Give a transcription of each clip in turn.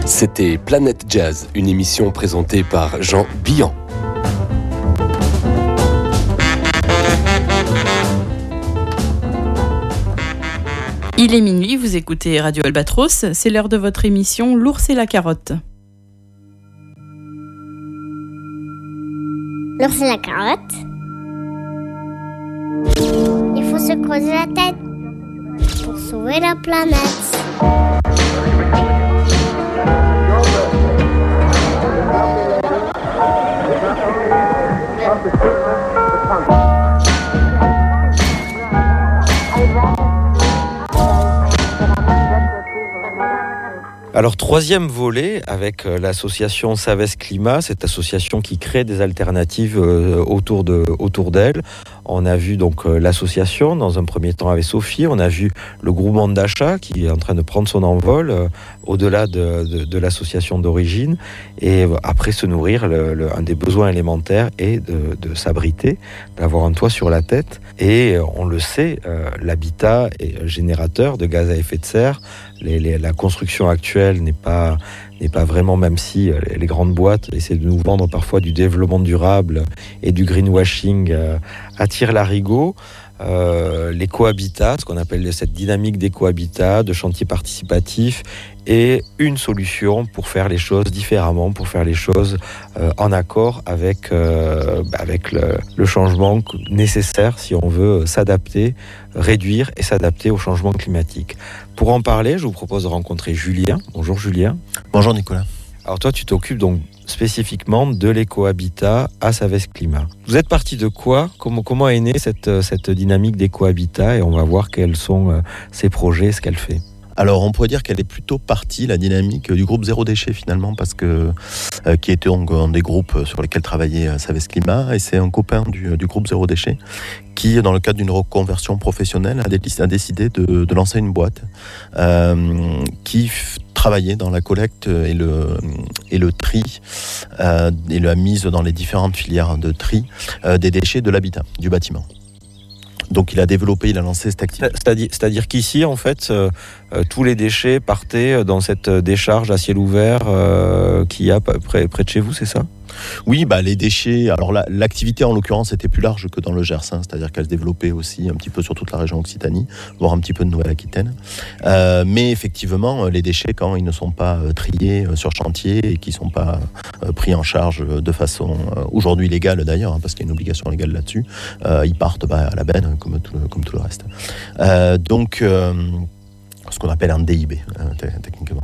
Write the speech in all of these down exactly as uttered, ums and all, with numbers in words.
C'était Planète Jazz, une émission présentée par Jean Billan. Il est minuit, vous écoutez Radio Albatros, c'est l'heure de votre émission L'ours et la carotte. L'ours et la carotte. Il faut se creuser la tête pour sauver la planète. Alors, troisième volet avec l'association Savès Climat, cette association qui crée des alternatives autour, de, autour d'elle. On a vu donc l'association, dans un premier temps avec Sophie, on a vu le groupement d'achat qui est en train de prendre son envol euh, au-delà de, de, de l'association d'origine, et après se nourrir, le, le, un des besoins élémentaires est de, de s'abriter, d'avoir un toit sur la tête, et on le sait, euh, l'habitat est générateur de gaz à effet de serre. Les, les, la construction actuelle n'est pas, n'est pas vraiment, même si les, les grandes boîtes essaient de nous vendre parfois du développement durable et du greenwashing euh, à tire-larigot. Euh, l'écohabitat, ce qu'on appelle cette dynamique d'écohabitat, de chantier participatif, est une solution pour faire les choses différemment, pour faire les choses euh, en accord avec, euh, avec le, le changement nécessaire si on veut s'adapter, réduire et s'adapter au changement climatique. Pour en parler, je vous propose de rencontrer Julien. Bonjour Julien. Bonjour Nicolas. Alors toi, tu t'occupes donc spécifiquement de l'écohabitat à Savès Climat. Vous êtes parti de quoi ? Comment, comment est née cette, cette dynamique d'écohabitat ? Et on va voir quels sont euh, ses projets, ce qu'elle fait. Alors, on pourrait dire qu'elle est plutôt partie, la dynamique du groupe Zéro Déchet, finalement, parce que, euh, qui était donc un des groupes sur lesquels travaillait Savès Climat, et c'est un copain du, du groupe Zéro Déchet qui, dans le cadre d'une reconversion professionnelle, a, dé- a décidé de, de lancer une boîte euh, qui f- travaillait dans la collecte et le, et le tri, euh, et la mise dans les différentes filières de tri euh, des déchets de l'habitat, du bâtiment. Donc il a développé, il a lancé cette activité. C'est-à-dire, c'est-à-dire qu'ici, en fait, euh, euh, tous les déchets partaient dans cette décharge à ciel ouvert euh, qu'il y a près, près de chez vous, c'est ça ? Oui, bah, les déchets. Alors la, l'activité en l'occurrence était plus large que dans le Gers, hein, c'est-à-dire qu'elle se développait aussi un petit peu sur toute la région Occitanie, voire un petit peu de Nouvelle-Aquitaine. Euh, mais effectivement, les déchets, quand ils ne sont pas euh, triés euh, sur chantier et qui ne sont pas euh, pris en charge de façon euh, aujourd'hui légale d'ailleurs, hein, parce qu'il y a une obligation légale là-dessus, euh, ils partent bah, à la benne comme tout le, comme tout le reste. Euh, donc euh, ce qu'on appelle un D I B, euh, techniquement.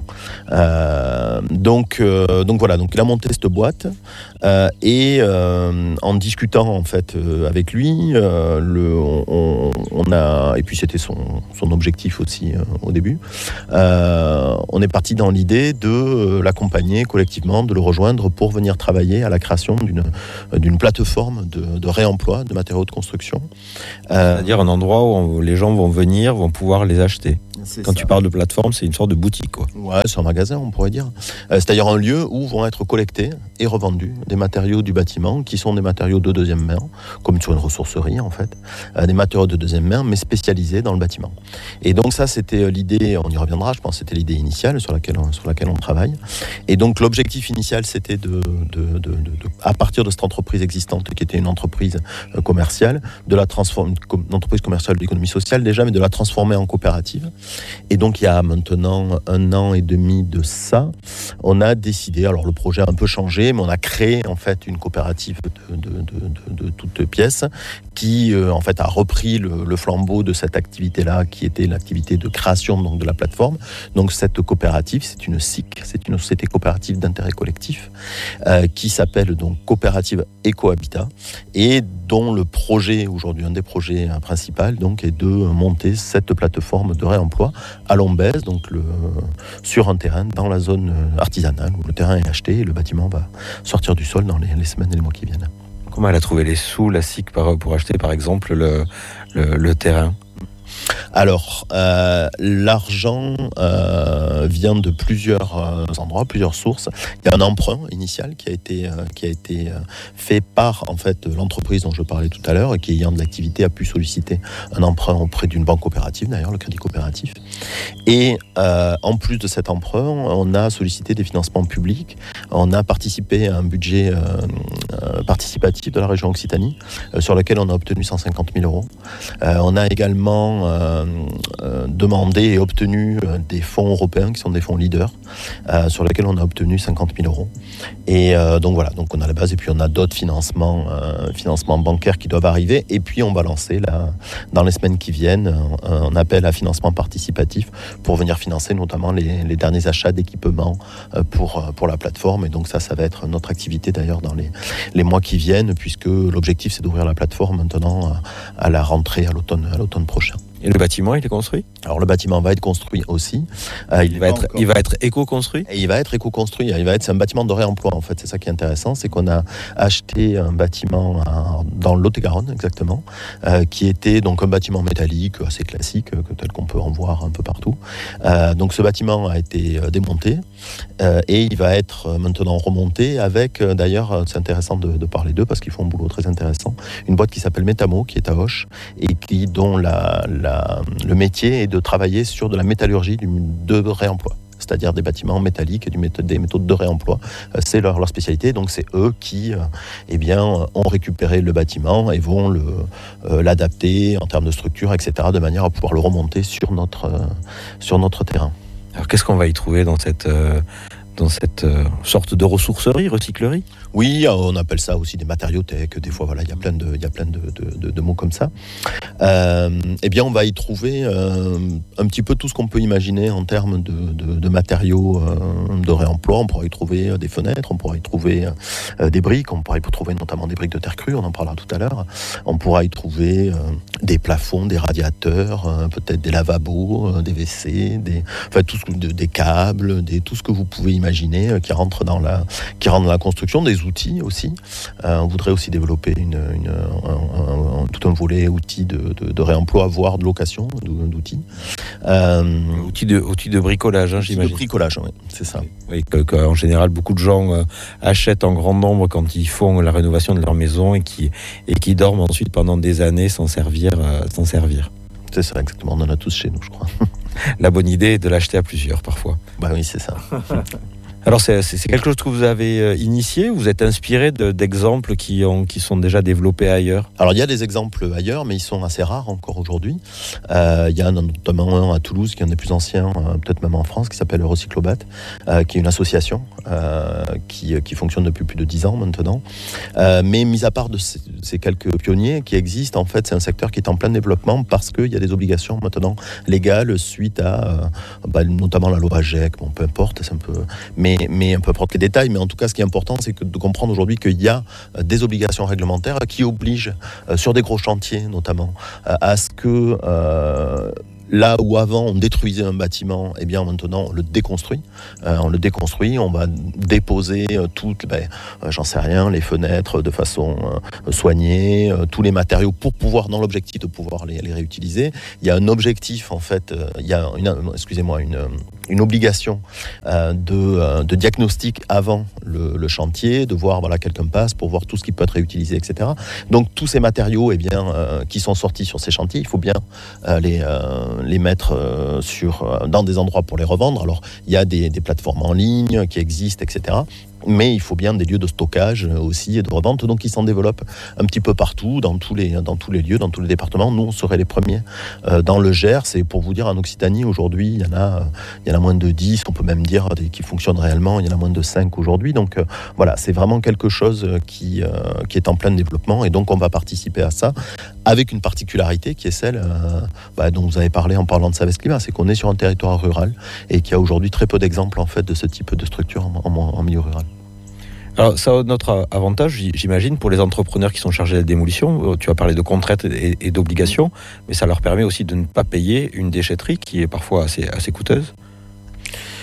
Euh, donc, euh, donc voilà, donc il a monté cette boîte euh, et euh, en discutant en fait euh, avec lui, euh, le, on, on a et puis c'était son, son objectif aussi euh, au début. Euh, on est parti dans l'idée de euh, l'accompagner collectivement, de le rejoindre pour venir travailler à la création d'une d'une plateforme de, de réemploi de matériaux de construction. Euh, C'est-à-dire un endroit où on, les gens vont venir, vont pouvoir les acheter. C'est Quand ça. tu parles de plateforme, c'est une sorte de boutique, quoi. Ouais, c'est un magasin, on pourrait dire. Euh, c'est-à-dire un lieu où vont être collectés et revendus des matériaux du bâtiment, qui sont des matériaux de deuxième main, comme sur une ressourcerie, en fait. Euh, des matériaux de deuxième main, mais spécialisés dans le bâtiment. Et donc ça, c'était l'idée, on y reviendra, je pense, c'était l'idée initiale sur laquelle on, sur laquelle on travaille. Et donc l'objectif initial, c'était de, de, de, de, de à partir de cette entreprise existante, qui était une entreprise euh, commerciale, de la transformer, une entreprise commerciale d'économie sociale déjà, mais de la transformer en coopérative. Et donc, il y a maintenant un an et demi de ça, on a décidé, alors le projet a un peu changé, mais on a créé en fait une coopérative de, de, de, de, de toutes pièces qui euh, en fait a repris le, le flambeau de cette activité-là, qui était l'activité de création donc, de la plateforme. Donc, cette coopérative, c'est une S I C, c'est une société coopérative d'intérêt collectif, euh, qui s'appelle donc Coopérative Écohabitat, et dont le projet, aujourd'hui un des projets principaux, donc, est de monter cette plateforme de réemploi à Lombez, donc le, sur un terrain dans la zone artisanale où le terrain est acheté et le bâtiment va sortir du sol dans les, les semaines et les mois qui viennent. Comment elle a trouvé les sous, la S I C, pour acheter par exemple le, le, le terrain ? Alors, euh, l'argent euh, vient de plusieurs euh, endroits, plusieurs sources. Il y a un emprunt initial qui a été, euh, qui a été euh, fait par en fait, l'entreprise dont je parlais tout à l'heure, et qui, ayant de l'activité, a pu solliciter un emprunt auprès d'une banque coopérative, d'ailleurs, le Crédit Coopératif. Et euh, en plus de cet emprunt, on a sollicité des financements publics. On a participé à un budget euh, euh, participatif de la région Occitanie, euh, sur lequel on a obtenu cent cinquante mille euros. Euh, on a également euh, euh, demandé et obtenu euh, des fonds européens, qui sont des fonds leaders, euh, sur lesquels on a obtenu cinquante mille euros. Et euh, donc voilà, donc on a la base, et puis on a d'autres financements, euh, financements bancaires qui doivent arriver. Et puis on va lancer, là, dans les semaines qui viennent, un, un appel à financement participatif pour venir financer notamment les, les derniers achats d'équipements euh, pour, pour la plateforme. Et donc ça, ça va être notre activité d'ailleurs dans les, les mois qui viennent, puisque l'objectif c'est d'ouvrir la plateforme maintenant à, à la rentrée, à l'automne, à l'automne prochain. Et le bâtiment, il est construit ? Alors le bâtiment va être construit aussi. Euh, il, il, va être, encore... il va être éco-construit ? Et il va être éco-construit. Il va être, c'est un bâtiment de réemploi en fait. C'est ça qui est intéressant, c'est qu'on a acheté un bâtiment dans le Lot-et-Garonne exactement, euh, qui était donc un bâtiment métallique assez classique, que, tel qu'on peut en voir un peu partout. Euh, donc ce bâtiment a été démonté euh, et il va être maintenant remonté avec, euh, d'ailleurs, c'est intéressant de, de parler d'eux parce qu'ils font un boulot très intéressant. Une boîte qui s'appelle Metamo, qui est à Auch et qui dont la, la La, le métier est de travailler sur de la métallurgie du, de réemploi, c'est-à-dire des bâtiments métalliques et du méthode, des méthodes de réemploi. C'est leur, leur spécialité, donc c'est eux qui euh, eh bien, ont récupéré le bâtiment et vont le, euh, l'adapter en termes de structure, et cetera, de manière à pouvoir le remonter sur notre, euh, sur notre terrain. Alors qu'est-ce qu'on va y trouver dans cette... Euh... dans cette euh, sorte de ressourcerie, recyclerie ? Oui, on appelle ça aussi des matériothèques. Des fois, voilà, il y a plein de, il y a plein de, de, de, de mots comme ça. Euh, eh bien, on va y trouver euh, un petit peu tout ce qu'on peut imaginer en termes de, de, de matériaux euh, de réemploi. On pourra y trouver des fenêtres, on pourra y trouver euh, des briques, on pourra y trouver notamment des briques de terre crue, on en parlera tout à l'heure. On pourra y trouver euh, des plafonds, des radiateurs, euh, peut-être des lavabos, euh, des W C, des, enfin, tout ce, de, des câbles, des, tout ce que vous pouvez imaginer euh, qui rentre dans la, qui rentre dans la construction, des outils aussi. Euh, on voudrait aussi développer une, une, un, un, tout un volet outils de, de, de réemploi, voire de location d'outils. Euh, outils, de, outils de bricolage, hein, j'imagine. De bricolage, oui, c'est ça. Oui, que, que, en général, beaucoup de gens euh, achètent en grand nombre quand ils font la rénovation de leur maison et qui, et qui dorment ensuite pendant des années sans servir. Euh, sans servir. C'est ça, exactement. On en a tous chez nous, je crois. La bonne idée est de l'acheter à plusieurs, parfois. Bah oui, c'est ça. Alors, c'est, c'est quelque chose que vous avez initié ou vous êtes inspiré de, d'exemples qui, ont, qui sont déjà développés ailleurs ? Alors, il y a des exemples ailleurs, mais ils sont assez rares encore aujourd'hui. Euh, il y a notamment un à Toulouse, qui est un des plus anciens, euh, peut-être même en France, qui s'appelle Recyclobat, euh, qui est une association euh, qui, qui fonctionne depuis plus de dix ans maintenant. Euh, mais mis à part de ces, ces quelques pionniers qui existent, en fait, c'est un secteur qui est en plein développement parce qu'il y a des obligations maintenant légales suite à euh, bah, notamment la loi AGEC, bon, peu importe, c'est un peu... Mais mais un peu importe les détails, mais en tout cas ce qui est important c'est que de comprendre aujourd'hui qu'il y a des obligations réglementaires qui obligent euh, sur des gros chantiers notamment euh, à ce que euh, là où avant on détruisait un bâtiment, eh bien maintenant on le déconstruit. Euh, on le déconstruit, on va déposer euh, toutes, ben, euh, j'en sais rien, les fenêtres de façon euh, soignée, euh, tous les matériaux pour pouvoir, dans l'objectif de pouvoir les, les réutiliser. Il y a un objectif en fait, euh, il y a une, excusez-moi, une, une obligation euh, de, euh, de diagnostic avant le, le chantier, de voir voilà quelqu'un passe pour voir tout ce qui peut être réutilisé, et cetera. Donc tous ces matériaux, eh bien, euh, qui sont sortis sur ces chantiers, il faut bien euh, les euh, les mettre euh, sur, euh, dans des endroits pour les revendre. Alors, il y a des, des plateformes en ligne qui existent, et cetera. Mais il faut bien des lieux de stockage aussi et de revente. Donc, ils s'en développent un petit peu partout, dans tous les, dans tous les lieux, dans tous les départements. Nous, on serait les premiers euh, dans le Gers. Et pour vous dire, en Occitanie, aujourd'hui, il y en a, il y en a moins de dix. On peut même dire qui fonctionnent réellement. Il y en a moins de cinq aujourd'hui. Donc, euh, voilà, c'est vraiment quelque chose qui, euh, qui est en plein développement. Et donc, on va participer à ça avec une particularité qui est celle euh, bah, dont vous avez parlé en parlant de Savès Climat. C'est qu'on est sur un territoire rural et qu'il y a aujourd'hui très peu d'exemples en fait, de ce type de structure en, en, en milieu rural. Alors, ça a notre avantage, j'imagine, pour les entrepreneurs qui sont chargés de la démolition. Tu as parlé de contraintes et, et d'obligations, mais ça leur permet aussi de ne pas payer une déchetterie qui est parfois assez, assez coûteuse.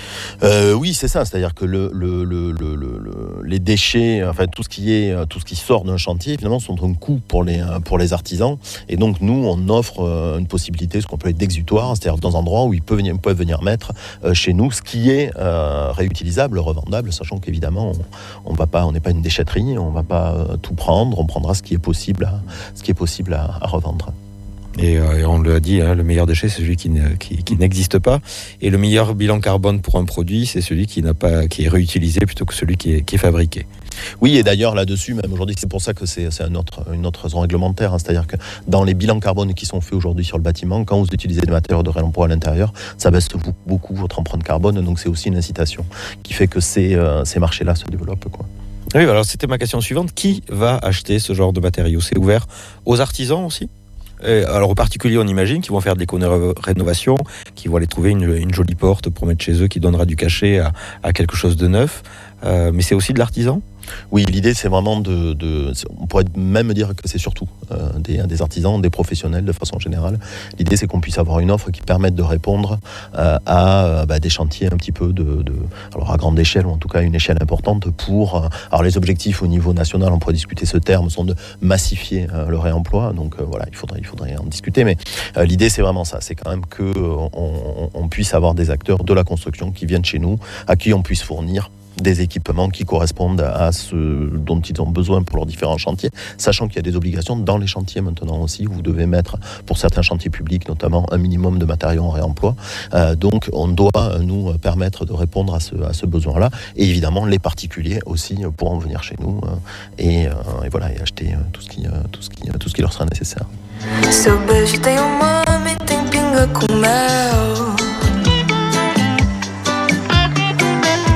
Euh, oui, c'est ça. C'est-à-dire que le, le, le, le, le, les déchets, enfin tout ce qui est, tout ce qui sort d'un chantier, finalement, sont un coût pour les pour les artisans. Et donc nous, on offre une possibilité, ce qu'on appelle d'exutoire, c'est-à-dire dans un endroit où ils peuvent venir, peuvent venir mettre euh, chez nous ce qui est euh, réutilisable, revendable, sachant qu'évidemment, on, on va pas, on n'est pas une déchetterie, on va pas euh, tout prendre, on prendra ce qui est possible, à, ce qui est possible à, à revendre. Et, euh, et on l'a dit, hein, le meilleur déchet, c'est celui qui, ne, qui, qui n'existe pas. Et le meilleur bilan carbone pour un produit, c'est celui qui, n'a pas, qui est réutilisé plutôt que celui qui est, qui est fabriqué. Oui, et d'ailleurs, là-dessus, même aujourd'hui, c'est pour ça que c'est, c'est un autre, une autre raison réglementaire. Hein, c'est-à-dire que dans les bilans carbone qui sont faits aujourd'hui sur le bâtiment, quand vous utilisez des matériaux de réemploi à l'intérieur, ça baisse beaucoup votre empreinte carbone. Donc c'est aussi une incitation qui fait que ces, euh, ces marchés-là se développent, quoi. Oui, alors c'était ma question suivante. Qui va acheter ce genre de matériaux ? C'est ouvert aux artisans aussi ? Et alors aux particuliers, on imagine qu'ils vont faire de l'éco-rénovation, qu'ils vont aller trouver une, une jolie porte pour mettre chez eux qui donnera du cachet à, à quelque chose de neuf. Euh, mais c'est aussi de l'artisan ? Oui, l'idée c'est vraiment de, de... On pourrait même dire que c'est surtout euh, des, des artisans, des professionnels de façon générale. L'idée c'est qu'on puisse avoir une offre qui permette de répondre euh, à euh, bah, des chantiers un petit peu de, de... Alors à grande échelle, ou en tout cas une échelle importante pour... Euh, alors les objectifs au niveau national, on pourrait discuter ce terme, sont de massifier euh, le réemploi. Donc euh, voilà, il faudrait, il faudrait en discuter. Mais euh, l'idée c'est vraiment ça, c'est quand même qu'on euh, on puisse avoir des acteurs de la construction qui viennent chez nous, à qui on puisse fournir des équipements qui correspondent à ce dont ils ont besoin pour leurs différents chantiers, sachant qu'il y a des obligations dans les chantiers maintenant aussi. Vous devez mettre, pour certains chantiers publics notamment, un minimum de matériaux en réemploi. Euh, donc on doit nous permettre de répondre à ce, à ce besoin-là. Et évidemment, les particuliers aussi pourront venir chez nous euh, et, euh, et, voilà, et acheter euh, tout, ce qui, euh, tout, ce qui, euh, tout ce qui leur sera nécessaire. Seu beijo tem uma e tem pinga com mel.